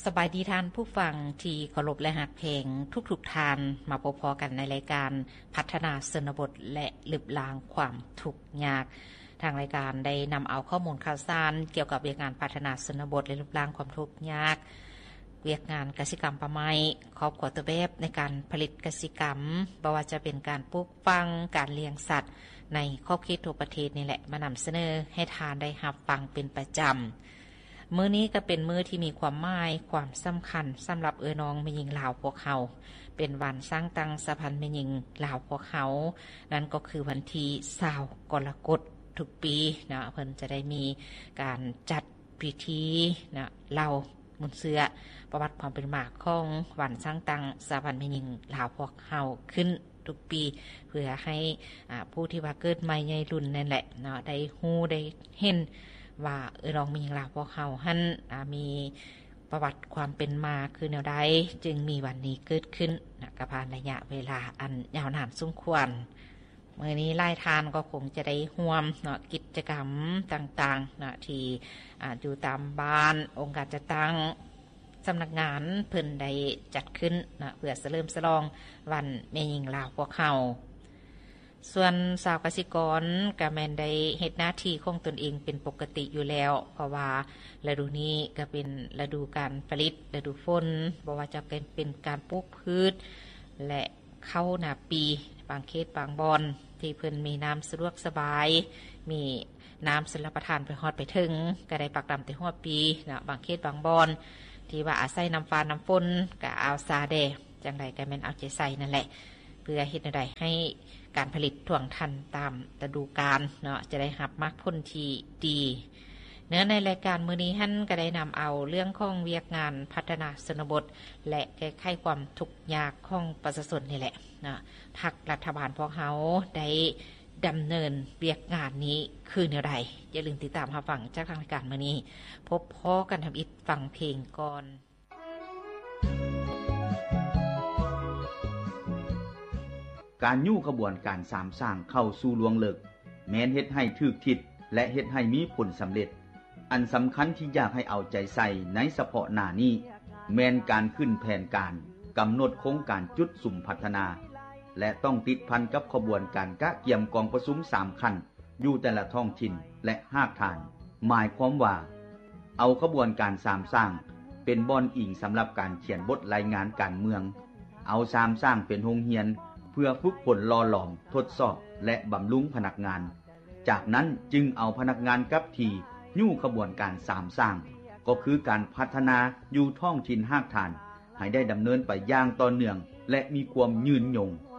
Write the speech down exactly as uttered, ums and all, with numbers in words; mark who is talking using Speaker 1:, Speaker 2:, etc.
Speaker 1: สบายดีท่านผู้ฟังที่เคารพและหักเพลงทุกๆทานมาพบพอกันในรายการพัฒนาชนบทและลบล้างความทุกข์ยากทางรายการได้นำเอาข้อมูลข่าวสารเกี่ยวกับเวียกงานพัฒนาชนบทและลบล้างความทุกข์ยากเวียกงานกสิกรรมประไม้ครอบครัวตัวแบบในการผลิตกสิกรรมบ่ว่าจะเป็นการปลูกฝังการเลี้ยงสัตว์ในขอบเขตทั่วประเทศนี่แหละมานำเสนอให้ทานได้รับฟังเป็นประจำมื้อนี้ก็เป็นมื้อที่มีความหมายความสำคัญสำหรับเอ้อน้องแม่หญิงลาวพวกเขาเป็นวันสร้างตั้งสะพานแม่หญิงลาวพวกเขานั่นก็คือวันที่ยี่สิบกรกฎาคมทุกปีนะเพิ่นจะได้มีการจัดพิธีนะเล่ามุนเสือประวัติความเป็นมาของวันสร้างตั้งสะพานแม่หญิงลาวพวกเขาขึ้นทุกปีเพื่อให้ผู้ที่ว่าเกิดใหม่ใหญ่รุ่นนั่นแหละเนาะได้ฮู้ได้เห็นว่าเออน้องมีลาวพวกเขาหั่นมีประวัติความเป็นมาคือแนวใดจึงมีวันนี้เกิดขึ้นนะกะผ่านระยะเวลาอันยาวนานสมควรมื้อนี้รายทานก็คงจะได้ร่วมเนาะกิจกรรมต่างๆนะที่อ่าอยู่ตามบ้านองค์การจัดตั้งสำนักงานเพิ่นได้จัดขึ้นนะเพื่อเฉลิมฉลองวันแม่หญิงลาวพวกเขาส่วนชาวเกษตรกรก็แม่นได้เฮ็ดหน้าที่ของตนเองเป็นปกติอยู่แล้วเพราะว่าฤดูนี้ก็เป็นฤดูการผลิตฤดูฝนบ่ว่าจะเป็นเป็นการปลูกพืชและเข้าหน้าปีบางเขตบางบอนที่เพิ่นมีน้ำสะดวกสบายมีน้ำสำหรับประทานไปฮอดไปถึงก็ได้ปักดำแต่ฮอดปีนะบางเขตบางบอนที่ว่าอาศัยน้ำฟ้าน้ำฝนก็เอาซาแดจังไดก็แม่นเอาใจใส่นั่นแหละเพื่อเฮ็ดให้ได้ให้การผลิตถ่วงทันตามฤดูกาลเนาะจะได้รับมากผลที่ดีเนื้อในรายการมื้อนี้ท่านก็ได้นำเอาเรื่องของเวียกงานพัฒนาชนบทและแก้ไขความทุกข์ยากของประชาชนนี่แหละนะภาครัฐบาลพวกเขาได้ดำเนินเวียกงานนี้คือแนวใดอย่าลืมติดตามรับฟังจากทางรายการมื้อนี้พบพ้อกันทำอิฐฟังเพลงก่อน
Speaker 2: การยู่ขบวนการสามสร้างเข้าสู่ลวงเลิกแม้นเฮ็ดให้ถูกทิศและเฮ็ดให้มีผลสำเร็จอันสำคัญที่อยากให้เอาใจใส่ในเฉพาะหน้านี้แม้นการขึ้นแผนการกำหนดโครงการจุดสุ่มพัฒนาและต้องติดพันกับขบวนการกะเกี่ยมกองประชุมสามขั้นอยู่แต่ละท้องถิ่นและภาคฐานหมายความว่าเอาขบวนการสามสร้างเป็นบ่อนอิงสำหรับการเขียนบทรายงานการเมืองเอาสามสร้างเป็นโรงเรียนเพื่อฝึกฝนหล่อหลอมทดสอบและบำรุงพนักงานจากนั้นจึงเอาพนักงานกับที่ยู่ขบวนการสามสร้างก็คือการพัฒนาอยู่ท้องถิ่นภาคฐานให้ได้ดำเนินไปอย่างต่อเนื่องและมีความยืนยง